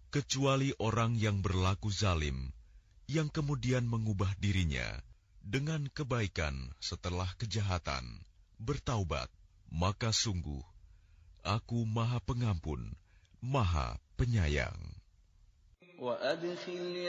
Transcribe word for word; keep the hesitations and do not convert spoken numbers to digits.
kecuali orang yang berlaku zalim, yang kemudian mengubah dirinya dengan kebaikan setelah kejahatan, bertaubat, maka sungguh Aku Maha Pengampun, Maha Penyayang. وَأَدْخِلْ